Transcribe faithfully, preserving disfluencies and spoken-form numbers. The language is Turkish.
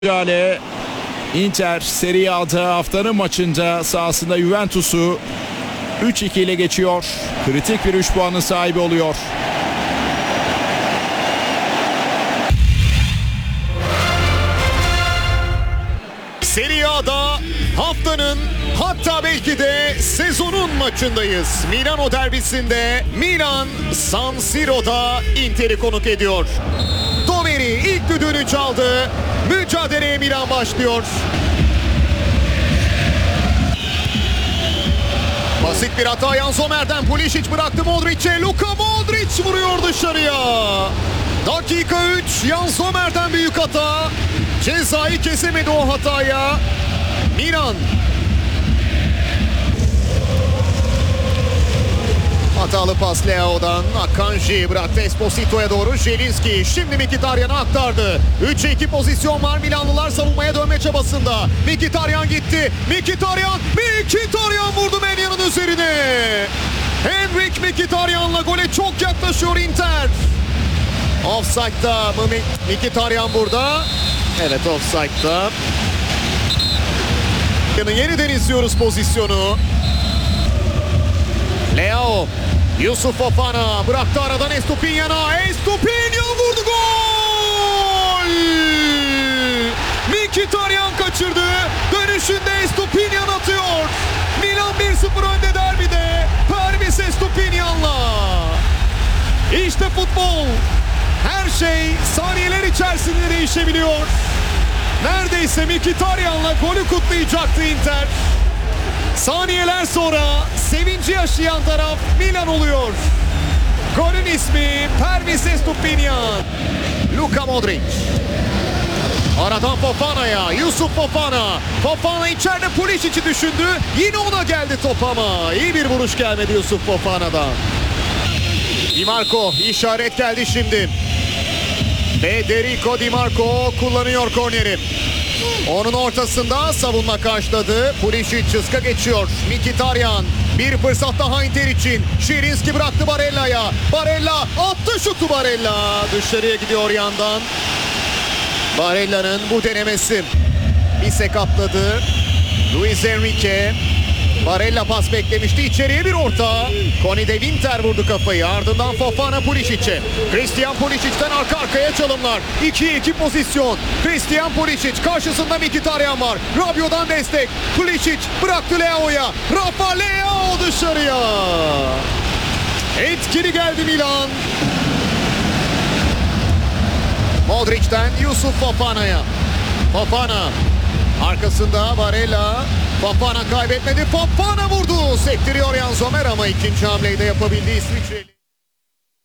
Mücadele. Inter Serie A'da haftanın maçında sahasında Juventus'u üç iki ile geçiyor. Kritik bir üç puanın sahibi oluyor. Serie A'da haftanın, hatta belki de sezonun maçındayız. Milano derbisinde Milan San Siro'da Inter'i konuk ediyor. Doveri ilk düdüğünü çaldı. Mücadeleye Milan başlıyor. Basit bir hata Jan Sommer'den. Pulisic bıraktı Modric'e. Luka Modric vuruyor dışarıya. Dakika üç. Jan Sommer'den büyük hata. Cezayı kesemedi o hataya. Milan. Hatalı pas Leao'dan. Akanji bıraktı Esposito'ya doğru. Jelinski şimdi Mkhitaryan'a aktardı. üçe iki pozisyon var. Milanlılar savunmaya dönme çabasında. Mkhitaryan gitti. Mkhitaryan. Mkhitaryan vurdu Menya'nın üzerine. Henrik Mkhitaryan'la gole çok yaklaşıyor Inter. Offside'da mı Mkhitaryan burada? Evet, offside'da. Yeniden izliyoruz pozisyonu. Leao. Yusuf Fofana bıraktı aradan Estupinyan'a. Estupinyan vurdu, gol! Mkhitaryan kaçırdı. Dönüşünde Estupinyan atıyor. Milan bir sıfır önde derbide. Pervis Estupinyan'la. İşte futbol. Her şey saniyeler içerisinde değişebiliyor. Neredeyse Mkhitaryan'la golü kutlayacaktı Inter. Saniyeler sonra sevinci yaşayan taraf Milan oluyor. Golün ismi Pervis Estupinyan. Luka Modric. Aradan Fofana'ya. Yusuf Fofana. Fofana içeride Pulisic'i düşündü. Yine ona geldi top ama iyi bir vuruş gelmedi Yusuf Fofana'dan. Di Marco, işaret geldi şimdi. Federico Di Marco kullanıyor korneri. Onun ortasında savunma karşıladı. Pulisic çizka geçiyor. Mkhitaryan bir fırsat daha Inter için. Jelinski bıraktı Barella'ya. Barella attı şutu, Barella. Dışarıya gidiyor yandan. Barella'nın bu denemesi. Bisek atladı. Luis Enrique. Barella pas beklemişti. İçeriye bir orta. Koni de Winter vurdu kafayı. Ardından Fofana Pulisic'e. Christian Pulisic'ten arka arkaya çalımlar. ikiye iki pozisyon. Christian Pulisic karşısında Mkhitaryan var. Rabiot'dan destek. Pulisic bıraktı Leao'ya. Rafa Leao dışarıya. Etkili geldi Milan. Modric'ten Yusuf Fofana'ya. Fofana. Arkasında Barella. Fofana kaybetmedi. Fofana vurdu. Sektiriyor Jan Sommer ama ikinci hamleyi de yapabildi İsviçreli.